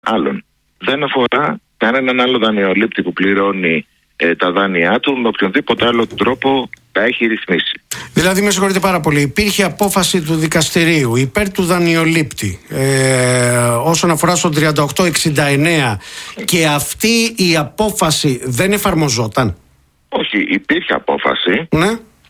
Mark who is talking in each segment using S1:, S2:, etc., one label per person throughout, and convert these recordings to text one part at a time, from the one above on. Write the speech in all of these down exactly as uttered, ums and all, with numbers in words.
S1: άλλων. Δεν αφορά κανέναν άλλο δανειολήπτη που πληρώνει ε, τα δάνειά του με οποιονδήποτε άλλο τρόπο τα έχει ρυθμίσει.
S2: Δηλαδή, με συγχωρείτε πάρα πολύ, υπήρχε απόφαση του δικαστηρίου υπέρ του δανειολήπτη ε, όσον αφορά στον τριάντα οκτώ εξήντα εννέα και αυτή η απόφαση δεν εφαρμοζόταν?
S1: Όχι, υπήρχε απόφαση.
S2: Ναι.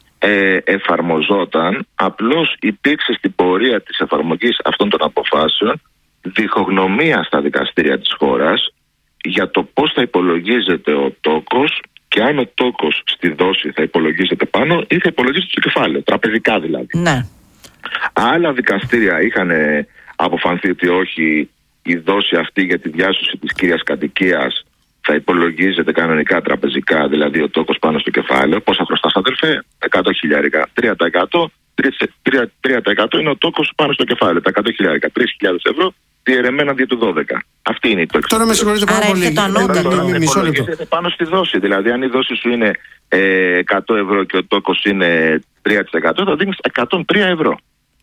S1: Ε, εφαρμοζόταν, απλώς υπήρξε στην πορεία της εφαρμογής αυτών των αποφάσεων διχογνωμία στα δικαστήρια της χώρας για το πώς θα υπολογίζεται ο τόκος και αν ο τόκος στη δόση θα υπολογίζεται πάνω ή θα υπολογίζεται στο κεφάλαιο, τραπεζικά δηλαδή.
S3: Ναι.
S1: Άλλα δικαστήρια είχαν αποφανθεί ότι όχι, η δόση αυτή για τη διάσωση της κύριας κατοικίας θα υπολογίζεται κανονικά τραπεζικά, δηλαδή ο τόκος πάνω στο κεφάλαιο. Πόσα χρωστάς, αδελφέ? εκατό χιλιάρικα. τρία τοις εκατό, τρία τοις εκατό είναι ο τόκος πάνω στο κεφάλαιο. Τα εκατό χιλιάρικα, τρεις χιλιάδες ευρώ διαιρεμένα δια του δώδεκα. Αυτή είναι η τόξη.
S2: Τώρα με συγχωρείτε πάρα πολύ.
S1: Μισό λεπτό. Πάνω στη δόση. Δηλαδή, αν η δόση σου είναι ε, εκατό ευρώ και ο τόκος είναι τρία τοις εκατό, θα δίνεις εκατόν τρία ευρώ.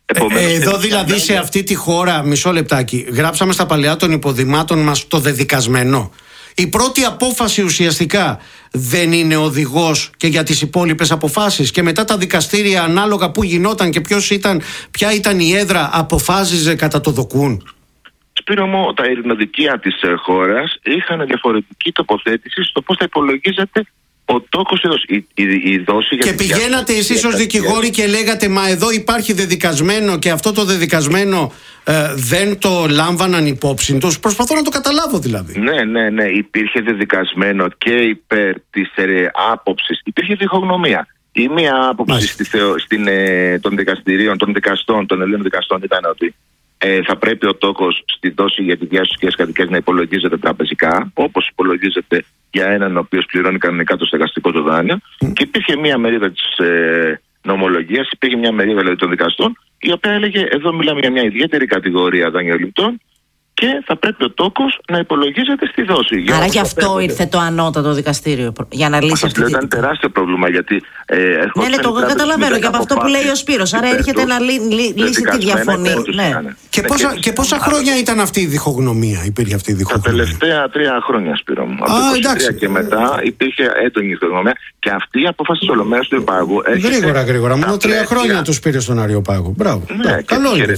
S2: Ε, εδώ δηλαδή σε αυτή τη χώρα, μισό λεπτάκι, γράψαμε στα παλαιά των υποδημάτων μας το δεδικασμένο. Η πρώτη απόφαση ουσιαστικά δεν είναι οδηγός και για τις υπόλοιπες αποφάσεις, και μετά τα δικαστήρια ανάλογα που γινόταν και ποιος ήταν, ποια ήταν η έδρα, αποφάσιζε κατά το δοκούν.
S1: Σπύρο μου, τα ειρηνοδικεία της χώρας είχαν διαφορετική τοποθέτηση στο πώς θα υπολογίζεται ο τόκος, η, η, η δόση.
S2: Και πηγαίνατε εσείς ως δικηγόροι και λέγατε, μα εδώ υπάρχει δεδικασμένο και αυτό το δεδικασμένο ε, δεν το λάμβαναν υπόψη τους. Προσπαθώ να το καταλάβω δηλαδή.
S1: Ναι, ναι, ναι. Υπήρχε δεδικασμένο και υπέρ της ε, άποψης. Υπήρχε διχογνωμία. Η μία άποψη στη θεω, στην, ε, των δικαστηρίων, των δικαστών, των Ελλήνων δικαστών ήταν ότι ε, θα πρέπει ο τόκος στη δόση για τη διάσωση της κατοικίας να υπολογίζεται τραπεζικά, όπως υπολογίζεται για έναν ο οποίος πληρώνει κανονικά το στεγαστικό του δάνειο. Mm. Και υπήρχε μία μερίδα της ε, νομολογίας, υπήρχε μία μερίδα δηλαδή, των δικαστών, η οποία έλεγε: εδώ μιλάμε για μια ιδιαίτερη κατηγορία δανειοληπτών και θα πρέπει ο τόκος να υπολογίζεται στη δόση.
S3: Άρα γι' αυτό ήρθε το ανώτατο δικαστήριο για να λύσει αυτή τη...
S1: Ήταν τεράστιο πρόβλημα γιατί... Ε,
S3: ναι, ναι, το καταλαβαίνω και από αυτό που λέει ο Σπύρος. Άρα έρχεται να λύ, λύ, λύσει τη διαφωνία. Ναι.
S2: Και, πόσα, και πόσα χρόνια ήταν αυτή η διχογνωμία, υπήρχε αυτή η διχογνωμία?
S1: Τα τελευταία τρία χρόνια, Σπύρο μου. Από το είκοσι τρία και μετά υπήρχε έντονη διχογνωμία και αυτή η απόφαση της Ολομέλειας του Αριοπάγου...
S2: Γρήγορα, γρήγορα. Μόνο τρία χρόνια τους πήρε στον Αριοπάγο. Μπράβο.
S1: Καλό είναι.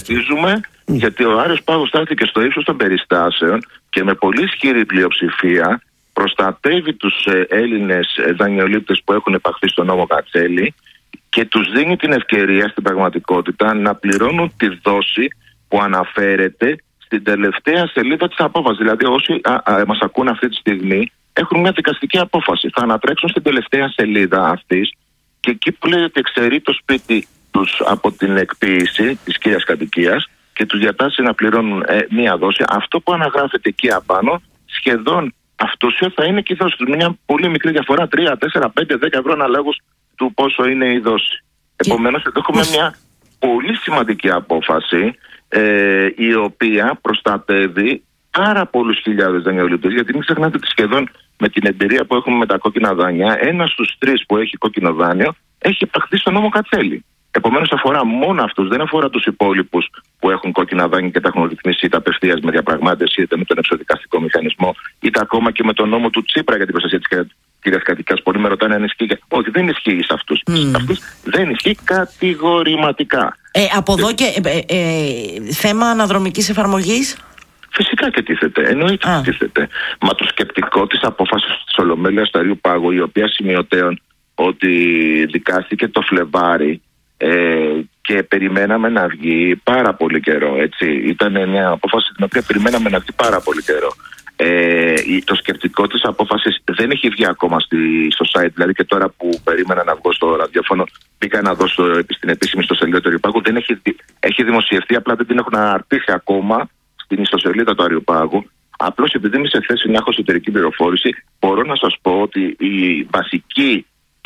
S1: Γιατί ο Άριος Πάγος στάθηκε στο ύψος των περιστάσεων και με πολύ ισχυρή πλειοψηφία προστατεύει τους ε, Έλληνες δανειολήπτες που έχουν επαχθεί στον νόμο Κατσέλη και τους δίνει την ευκαιρία στην πραγματικότητα να πληρώνουν τη δόση που αναφέρεται στην τελευταία σελίδα της απόφασης. Δηλαδή όσοι α, α, μας ακούν αυτή τη στιγμή έχουν μια δικαστική απόφαση. Θα ανατρέξουν στην τελευταία σελίδα αυτής και εκεί που λέει ότι εξαιρεί το σπίτι τους από την εκποίηση της κύριας κατοικίας και τους διατάσσει να πληρώνουν ε, μία δόση, αυτό που αναγράφεται εκεί απάνω σχεδόν αυτούσιο θα είναι και η δόση τους. Μια πολύ μικρή διαφορά, τρία, τέσσερα, πέντε, δέκα ευρώ αναλόγως του πόσο είναι η δόση. Και... Επομένως, εδώ έχουμε μια πολύ σημαντική απόφαση ε, η οποία προστατεύει πάρα πολλούς χιλιάδες δανειολήπτες. Γιατί μην ξεχνάτε ότι σχεδόν με την εμπειρία που έχουμε με τα κόκκινα δάνεια, ένας στους τρεις που έχει κόκκινο δάνειο έχει επαχθεί στον νόμο Κατσέλη. Επομένως αφορά μόνο αυτούς, δεν αφορά τους υπόλοιπους που έχουν κόκκινα δάνεια και τα έχουν ρυθμίσει είτε απευθείας με διαπραγμάτευση, είτε με τον εξοδικαστικό μηχανισμό, είτε ακόμα και με τον νόμο του Τσίπρα για την προστασία της κυρίας κατοικίας. Πολλοί με ρωτάνε αν ισχύει. Όχι, δεν ισχύει σε αυτούς. Mm. Σε αυτούς δεν ισχύει κατηγορηματικά.
S3: Ε, από εδώ και ε, ε, ε, θέμα αναδρομικής εφαρμογής.
S1: Φυσικά και τίθεται. Εννοείται ότι τίθεται. Μα το σκεπτικό της απόφασης της Ολομέλειας του Αριοπάγου, η οποία σημειωτέων ότι δικάστηκε το Φλεβάρι. Ε, και περιμέναμε να βγει πάρα πολύ καιρό, έτσι. Ήταν μια απόφαση την οποία περιμέναμε να βγει πάρα πολύ καιρό. Ε, το σκεπτικό της απόφασης δεν έχει βγει ακόμα στη, στο site, δηλαδή και τώρα που περίμενα να βγω στο ραδιόφωνο πήγα να δω στο, στην επίσημη ιστοσελίδα του Αριοπάγου, δεν έχει, έχει δημοσιευτεί, απλά δεν την έχουν αναρτήσει ακόμα στην ιστοσελίδα του Αριοπάγου. Απλώς επειδή είμαι σε θέση να έχω εσωτερική πληροφόρηση, μπορώ να σας πω ότι η βασική,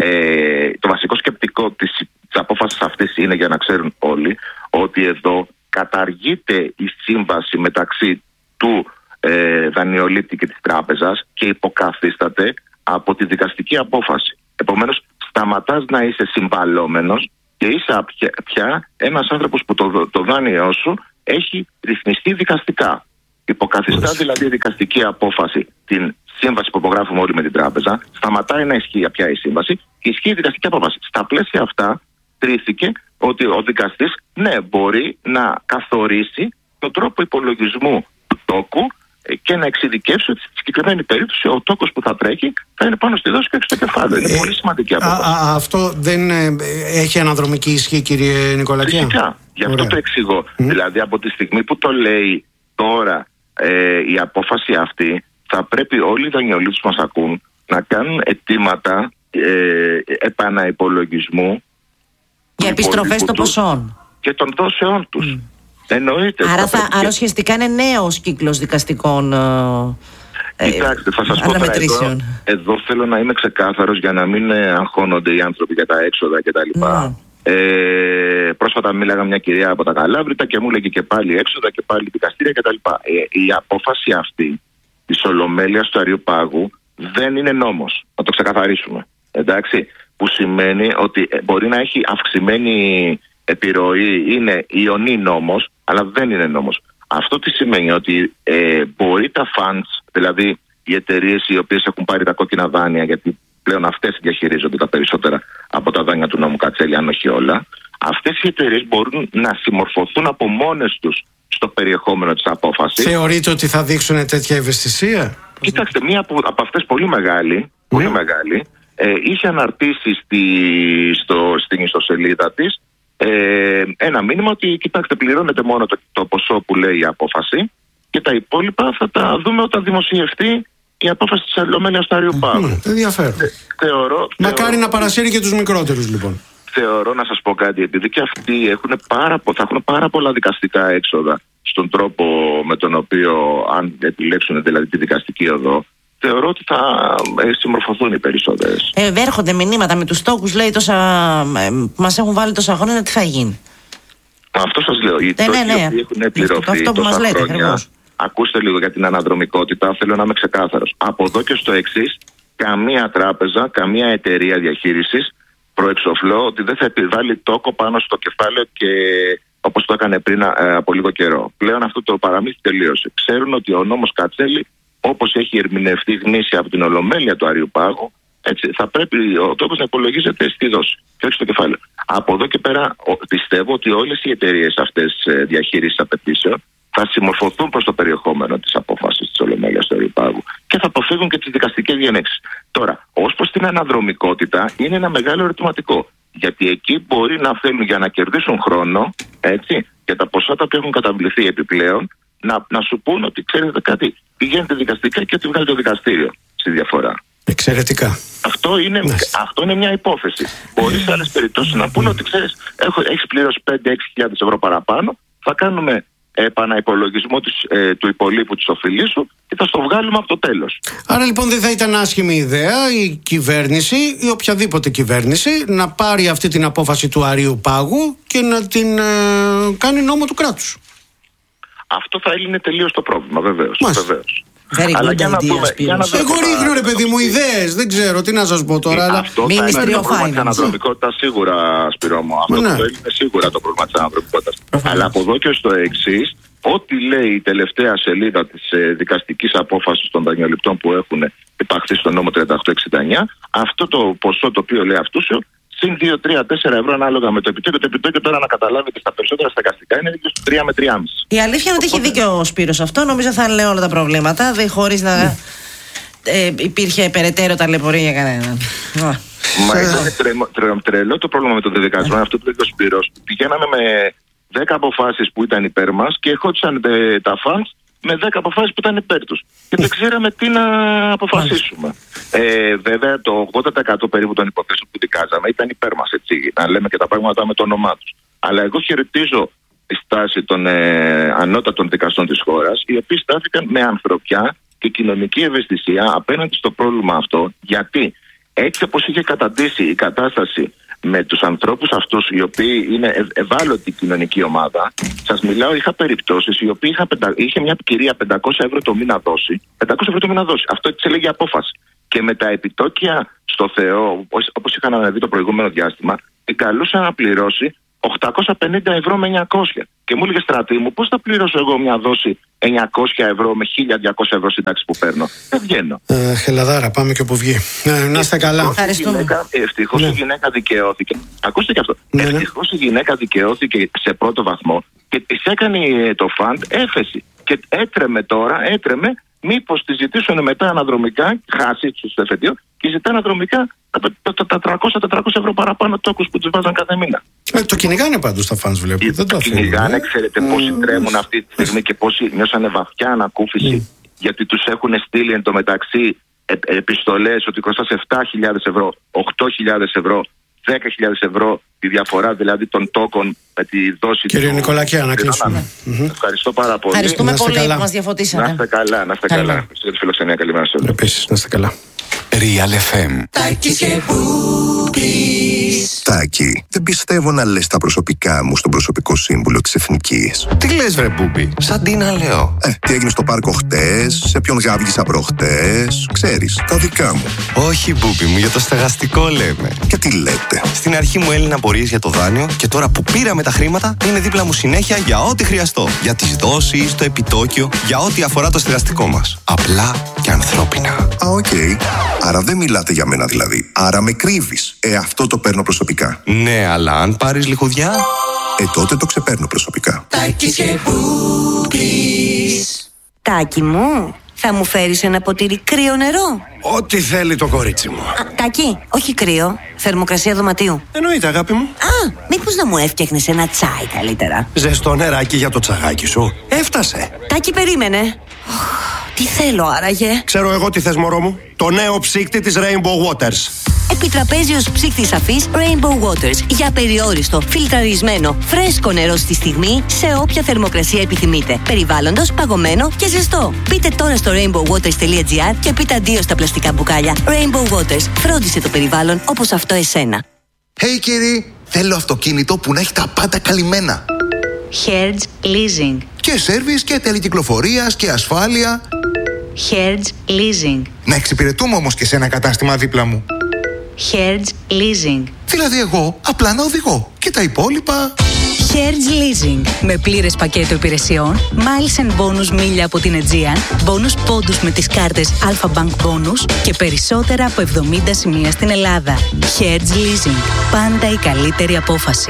S1: ε, το βασικό σκεπτικό της της απόφασης αυτής είναι, για να ξέρουν όλοι, ότι εδώ καταργείται η σύμβαση μεταξύ του ε, δανειολήπτη και της τράπεζας και υποκαθίσταται από τη δικαστική απόφαση. Επομένως, σταματάς να είσαι συμβαλόμενος και είσαι πια, πια ένας άνθρωπος που το, το δάνειό σου έχει ρυθμιστεί δικαστικά. Υποκαθιστά δηλαδή δικαστική απόφαση την σύμβαση που υπογράφουμε όλοι με την τράπεζα, σταματάει να ισχύει πια η σύμβαση και ισχύει η δικαστική απόφαση. Στα πλαίσια αυτά, κρίθηκε ότι ο δικαστής, ναι, μπορεί να καθορίσει τον τρόπο υπολογισμού του τόκου και να εξειδικεύσει ότι στη συγκεκριμένη περίπτωση ο τόκος που θα τρέχει θα είναι πάνω στη δόση και έξω στο κεφάλαιο. Είναι ε, πολύ σημαντική απόφαση. Α,
S2: α, αυτό δεν ε, έχει αναδρομική ισχύ, κύριε Νικολακιά?
S1: Φυσικά. Γι' αυτό Ωραία. το εξηγώ. Mm. Δηλαδή, από τη στιγμή που το λέει τώρα ε, η απόφαση αυτή, θα πρέπει όλοι οι δανειολήπτες που μας ακούν να κάνουν αιτήματα ε, επαναυπολογισμού
S3: για επιστροφές των ποσών
S1: και των δόσεών τους. Mm. Εννοείται.
S3: Άρα, θα, άρα ουσιαστικά είναι νέος κύκλος δικαστικών ε,
S1: Κοιτάξτε, θα σας πω τώρα, εδώ, εδώ θέλω να είμαι ξεκάθαρος για να μην ε, αγχώνονται οι άνθρωποι για τα έξοδα κτλ. Mm. Ε, πρόσφατα μίλαγα μια κυρία από τα Καλάβρητα και μου έλεγε και πάλι έξοδα και πάλι δικαστήρια κτλ. Ε, η απόφαση αυτή της Ολομέλειας του Αριοπάγου δεν είναι νόμος. Να το ξεκαθαρίσουμε. Εντάξει, που σημαίνει ότι μπορεί να έχει αυξημένη επιρροή, είναι ιονή νόμος, αλλά δεν είναι νόμος. Αυτό τι σημαίνει? Ότι ε, μπορεί τα funds, δηλαδή οι εταιρείες οι οποίες έχουν πάρει τα κόκκινα δάνεια, γιατί πλέον αυτές διαχειρίζονται τα περισσότερα από τα δάνεια του νόμου Κατσέλη, αν όχι όλα, αυτές οι εταιρείες μπορούν να συμμορφωθούν από μόνες τους στο περιεχόμενο της απόφασης.
S2: Θεωρείτε ότι θα δείξουν τέτοια ευαισθησία?
S1: Κοιτάξτε, μία από, από αυτές πολύ μεγάλη, πολύ mm. μεγάλη ε, είχε αναρτήσει στη, στο, στην ιστοσελίδα της ε, ένα μήνυμα ότι κοιτάξτε, πληρώνετε μόνο το, το ποσό που λέει η απόφαση και τα υπόλοιπα θα τα δούμε όταν δημοσιευτεί η απόφαση της Ολομέλειας του Αριοπάγου.
S2: Mm, ενδιαφέρον.
S1: Ε, θεωρώ,
S2: Μακάρι
S1: θεωρώ,
S2: να παρασύρει και τους μικρότερους, λοιπόν.
S1: Θεωρώ, να σας πω κάτι, επειδή και αυτοί έχουν πάρα, θα έχουν πάρα πολλά δικαστικά έξοδα στον τρόπο με τον οποίο, αν επιλέξουν δηλαδή τη δικαστική οδό, θεωρώ ότι θα ε, συμμορφωθούν οι περισσότερες.
S3: Ε, έρχονται μηνύματα με τους τόκους, λέει, τόσα, ε, μας έχουν βάλει τόσα χρόνια, τι θα γίνει?
S1: Αυτό σας λέω. Οι τόκοι ναι, ναι, ναι. έχουν πληρωθεί αυτό που τόσα λέτε, χρόνια. Ακριβώς. Ακούστε λίγο για την αναδρομικότητα, θέλω να είμαι ξεκάθαρος. Από εδώ και στο εξής, καμία τράπεζα, καμία εταιρεία διαχείρισης προεξοφλώ ότι δεν θα επιβάλλει τόκο πάνω στο κεφάλαιο και όπως το έκανε πριν ε, από λίγο καιρό. Πλέον αυτό το παραμύθι τελείωσε. Ξέρουν ότι ο νόμος Κατσέλη, όπως έχει ερμηνευτεί γνήσια από την Ολομέλεια του Αριοπάγου, έτσι, θα πρέπει ο τόκος να υπολογίζεται στη δόση και όχι στο κεφάλαιο. Από εδώ και πέρα πιστεύω ότι όλες οι εταιρείες αυτές διαχείρισης απαιτήσεων θα συμμορφωθούν προς το περιεχόμενο της απόφασης της Ολομέλειας του Αριοπάγου και θα αποφύγουν και τις δικαστικές διενέξεις. Τώρα, ως προς την αναδρομικότητα, είναι ένα μεγάλο ερωτηματικό. Γιατί εκεί μπορεί να θέλουν για να κερδίσουν χρόνο, έτσι, και τα ποσά τα οποία έχουν καταβληθεί επιπλέον, να, να σου πούν ότι ξέρετε κάτι, πηγαίνετε δικαστικά και ότι βγάλει το δικαστήριο στη διαφορά.
S2: Εξαιρετικά.
S1: Αυτό είναι, αυτό είναι μια υπόθεση. Μπορεί σε άλλες περιπτώσεις να πούνε ότι ξέρεις, έχεις πληρώσει πέντε έξι χιλιάδες ευρώ παραπάνω, θα κάνουμε επαναυπολογισμό της, ε, του υπολείπου της οφειλής σου και θα στο βγάλουμε από το τέλος.
S2: Άρα λοιπόν δεν θα ήταν άσχημη ιδέα η κυβέρνηση ή οποιαδήποτε κυβέρνηση να πάρει αυτή την απόφαση του Αριοπάγου και να την ε, κάνει νόμο του κράτους?
S1: Αυτό θα έλυνε τελείως το πρόβλημα, βεβαίως. βεβαίως.
S3: Αλλά για να δούμε, για να
S2: Εγώ ρίχνω ρε παιδί μου ιδέες, δεν ξέρω τι να σας πω τώρα.
S1: Ε,
S2: αλλά...
S1: Αυτό θα είναι το πρόβλημα της αναδρομικότητας σίγουρα, Σπύρο μου. Αυτό ναι. είναι σίγουρα το πρόβλημα της αναδρομικότητας. Αλλά από εδώ και στο εξής, ό,τι λέει η τελευταία σελίδα της ε, δικαστικής απόφασης των δανειοληπτών που έχουν υπαχθεί στο νόμο τριάντα οκτώ εξήντα εννιά, αυτό το ποσό το οποίο λέει αυτούσιο, συν δύο, τρία, τέσσερα ευρώ ανάλογα με το επιτόκιο. Το επιτόκιο τώρα να καταλάβετε στα περισσότερα στεγαστικά είναι δίκαιο τρία με τρία κόμμα πέντε.
S3: Η αλήθεια είναι ότι έχει δίκιο ο Σπύρος αυτό. Νομίζω θα λένε όλα τα προβλήματα. Δεν χωρίς να mm. ε, υπήρχε περαιτέρω ταλαιπωρία για κανέναν.
S1: Μα ήταν τρελό, τρελό, τρελό το πρόβλημα με τον δεδικασμό. Αυτό που είπε ο Σπύρος. Πηγαίναμε με δέκα αποφάσεις που ήταν υπέρ μας και ερχόντουσαν τα φαντς με δέκα αποφάσεις που ήταν υπέρ τους. Και δεν ξέραμε τι να αποφασίσουμε. Ε, βέβαια, το ογδόντα τοις εκατό περίπου των υποθέσεων που δικάζαμε ήταν υπέρ μας, έτσι, να λέμε και τα πράγματα με το όνομά τους. Αλλά εγώ χαιρετίζω τη στάση των ε, ανώτατων δικαστών της χώρας, οι οποίοι στάθηκαν με ανθρωπιά και κοινωνική ευαισθησία απέναντι στο πρόβλημα αυτό, γιατί έτσι όπως είχε καταντήσει η κατάσταση με τους ανθρώπους αυτούς, οι οποίοι είναι ευ- ευάλωτη κοινωνική ομάδα, σας μιλάω, είχα περιπτώσεις οι οποίοι είχα πεντα... είχε μια κυρία πεντακόσια ευρώ το μήνα δώσει, πεντακόσια ευρώ το μήνα δώσει. Αυτό έτσι έλεγε απόφαση. Και με τα επιτόκια στο Θεό, όπως είχαν αναδεί το προηγούμενο διάστημα, την καλούσαν να πληρώσει οκτακόσια πενήντα ευρώ με εννιακόσια. Και μου έλεγε Στρατή μου, πώς θα πληρώσω εγώ μια δόση εννιακόσια ευρώ με χίλια διακόσια ευρώ σύνταξη που παίρνω? Δεν βγαίνω.
S2: Ε, χελαδάρα, πάμε και όπου βγει. Ε, να είστε καλά.
S1: Ευτυχώς η γυναίκα δικαιώθηκε. Ακούστε και αυτό. Ναι, ευτυχώς η γυναίκα δικαιώθηκε σε πρώτο βαθμό και της έκανε το φαντ έφεση. Και έτρεμε τώρα, έτρεμε μήπως τη ζητήσουν μετά αναδρομικά, χάσει στο εφετείο και ζητά αναδρομικά τα τριακόσια με τετρακόσια ευρώ παραπάνω τόκους που τους βάζαν κάθε μήνα.
S2: Ε, το κυνηγάνε πάντως τα φανς, βλέπω. Δεν το
S1: κυνηγάνε, ξέρετε mm. πόσοι τρέμουν αυτή τη στιγμή και πόσοι νιώσανε βαθιά ανακούφιση mm. γιατί τους έχουν στείλει εν τω μεταξύ ε, ε, επιστολές ότι κοστάς επτά χιλιάδες ευρώ, οκτώ χιλιάδες ευρώ, δέκα χιλιάδες ευρώ τη διαφορά δηλαδή των τόκων με τη δόση.
S2: Κύριε του... Νικολακέα, να κλείσουμε.
S1: Mm-hmm. Ευχαριστώ πάρα πολύ.
S3: Ευχαριστούμε πολύ που μας διαφωτίσατε.
S1: Να είστε καλά, να είστε καλά. Ευχαριστώ για τη φιλοξενία, καλημέρα σε όλους.
S2: Επίσης, να είστε καλά.
S4: Real εφ εμ.
S5: Τάκης και Μπούμπης. Τάκη, δεν πιστεύω να λες τα προσωπικά μου στον προσωπικό σύμβουλο της Εθνικής.
S4: Τι λες βρε Μπούμπη, σαν τι να λέω.
S5: Ε, τι έγινε στο πάρκο χτες, σε ποιον γάβγισα προχτές, ξέρεις, τα δικά μου.
S4: Όχι Μπούμπη μου, για το στεγαστικό λέμε.
S5: Και τι λέτε.
S4: Στην αρχή μου έλυνα απορίες για το δάνειο και τώρα που πήραμε τα χρήματα είναι δίπλα μου συνέχεια για ό,τι χρειαστώ. Για τις δόσεις, το επιτόκιο, για ό,τι αφορά το στεγαστικό μας. Απλά και ανθρώπινα.
S5: Α, οκ. Okay. Άρα δεν μιλάτε για μένα δηλαδή. Άρα με κρύβεις. Ε, αυτό το παίρνω προσωπικά.
S4: Ναι, αλλά αν πάρεις λιχουδιά.
S5: Ε, τότε το ξεπαίρνω προσωπικά.
S6: Τάκης και Μπούμπης. Τάκη μου, θα μου φέρεις ένα ποτήρι κρύο νερό?
S7: Ό,τι θέλει το κορίτσι μου.
S6: Α, Τάκη, όχι κρύο. Θερμοκρασία δωματίου.
S7: Εννοείται, αγάπη μου.
S6: Α, μήπως να μου έφτιαχνες ένα τσάι καλύτερα?
S7: Ζεστό νεράκι για το τσαγάκι σου. Έφτασε.
S6: Τάκη, περίμενε. Τι θέλω άραγε?
S7: Ξέρω εγώ τι θες, μωρό μου. Το νέο ψύκτη της Rainbow Waters.
S6: Επιτραπέζιος ψύκτης αφής Rainbow Waters. Για περιόριστο, φιλτραρισμένο, φρέσκο νερό στη στιγμή, σε όποια θερμοκρασία επιθυμείτε. Περιβάλλοντος, παγωμένο και ζεστό. Μπείτε τώρα στο rainbow waters τελεία gr και πείτε αντίο στα πλαστικά μπουκάλια. Rainbow Waters. Φρόντισε το περιβάλλον όπως αυτό εσένα.
S8: Hey κύριοι, θέλω αυτοκίνητο που να έχει τα πάντα καλυμμένα.
S9: Hertz Leasing.
S8: Και σέρβις και τέλη κυκλοφορίας και ασφάλεια.
S9: Hertz Leasing.
S8: Να εξυπηρετούμε όμως και σε ένα κατάστημα δίπλα μου.
S9: Hertz Leasing.
S8: Δηλαδή εγώ απλά να οδηγώ και τα υπόλοιπα.
S9: Hertz Leasing. Με πλήρες πακέτο υπηρεσιών, miles and bonus μίλια από την Aegean, bonus πόντους με τις κάρτες Alpha Bank Bonus και περισσότερα από εβδομήντα σημεία στην Ελλάδα. Hertz Leasing. Πάντα η καλύτερη απόφαση.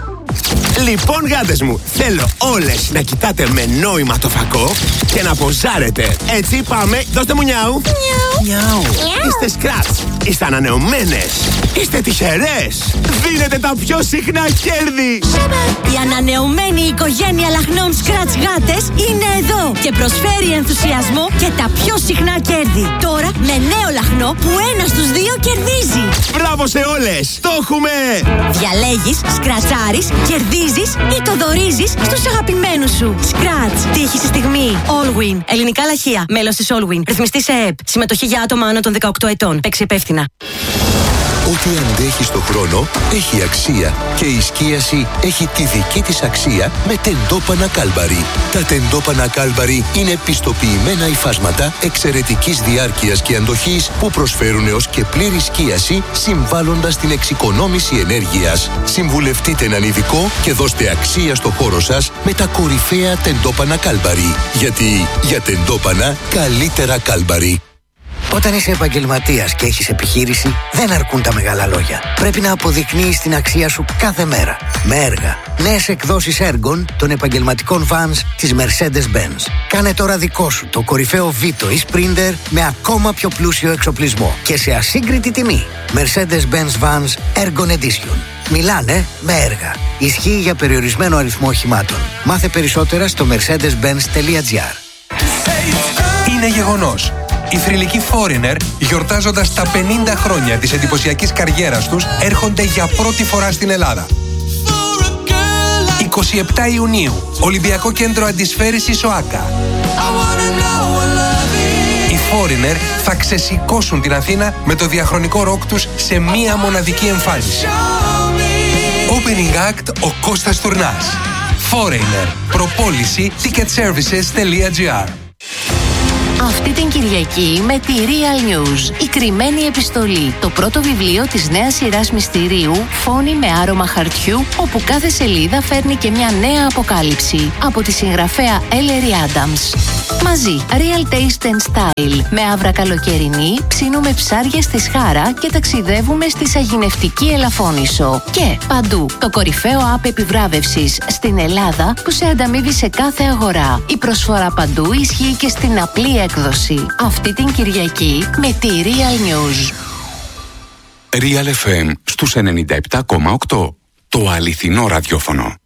S10: Λοιπόν, γάτες μου, θέλω όλες να κοιτάτε με νόημα το φακό και να ποζάρετε. Έτσι, πάμε. Δώστε μου νιάου. Νιάου. Είστε σκράτς. Είστε ανανεωμένες. Είστε τυχερές. Δίνετε τα πιο συχνά κέρδη.
S11: Η ανανεωμένη οικογένεια λαχνών Scratch γάτες είναι εδώ και προσφέρει ενθουσιασμό και τα πιο συχνά κέρδη. Τώρα με νέο λαχνό που ένα στους δύο κερδίζει.
S10: Μπράβο σε όλες. Το έχουμε.
S11: Διαλέγεις, σκρατσάρεις, κερδίζεις ή το δωρίζεις στους αγαπημένους σου. Scratch. Τύχη στη στιγμή. Allwin. Ελληνικά λαχεία. Μέλος της Allwin. Ρυθμιστή σε ΕΕΠ. Συμμετοχή για άτομα άνω των δεκαοκτώ ετών. Παίξει υπεύθυνα.
S5: Ό,τι αντέχει στο χρόνο έχει αξία και η σκίαση έχει τη δική της αξία με τεντόπανα Κάλμπαρι. Τα τεντόπανα Κάλμπαρι είναι πιστοποιημένα υφάσματα εξαιρετικής διάρκειας και αντοχής που προσφέρουν έως και πλήρη σκίαση συμβάλλοντας στην εξοικονόμηση ενέργειας. Συμβουλευτείτε έναν ειδικό και δώστε αξία στο χώρο σας με τα κορυφαία τεντόπανα Κάλμπαρι. Γιατί για τεντόπανα καλύτερα Κάλμπαρι.
S12: Όταν είσαι επαγγελματίας και έχεις επιχείρηση, δεν αρκούν τα μεγάλα λόγια. Πρέπει να αποδεικνύεις την αξία σου κάθε μέρα. Με έργα. Νέες εκδόσεις έργων των επαγγελματικών vans της Mercedes-Benz. Κάνε τώρα δικό σου το κορυφαίο Vito ή Sprinter με ακόμα πιο πλούσιο εξοπλισμό και σε ασύγκριτη τιμή. Mercedes-Benz Vans Ergon Edition. Μιλάνε με έργα. Ισχύει για περιορισμένο αριθμό οχημάτων. Μάθε περισσότερα στο mercedes benz τελεία gr.
S13: Είναι γεγονός. Οι θρυλικοί Foreigner, γιορτάζοντας τα πενήντα χρόνια της εντυπωσιακής καριέρας τους, έρχονται για πρώτη φορά στην Ελλάδα. εικοστή εβδόμη Ιουνίου, Ολυμπιακό Κέντρο Αντισφαίρησης ΟΑΚΑ. Οι Foreigner θα ξεσηκώσουν την Αθήνα με το διαχρονικό ροκ τους σε μία μοναδική εμφάνιση. Opening Act ο Κώστας Τουρνάς. Foreigner. Προπόληση ticket services τελεία gr.
S14: Αυτή την Κυριακή με τη Real News. Η κρυμμένη επιστολή. Το πρώτο βιβλίο της νέας σειράς μυστηρίου, Φόνοι με άρωμα χαρτιού, όπου κάθε σελίδα φέρνει και μια νέα αποκάλυψη. Από τη συγγραφέα Ellery Adams. Μαζί, Real Taste and Style. Με άβρα καλοκαιρινή, ψήνουμε ψάρια στη Σχάρα και ταξιδεύουμε στη σαγηνευτική Ελαφώνησο. Και παντού, το κορυφαίο app επιβράβευσης στην Ελλάδα που σε ανταμείβει σε κάθε αγορά. Η προσφορά παντού ισχύει και στην απλή έκδοση. Αυτή την Κυριακή με τη Real News.
S15: Real εφ εμ στους ενενήντα επτά κόμμα οκτώ. Το αληθινό ραδιόφωνο.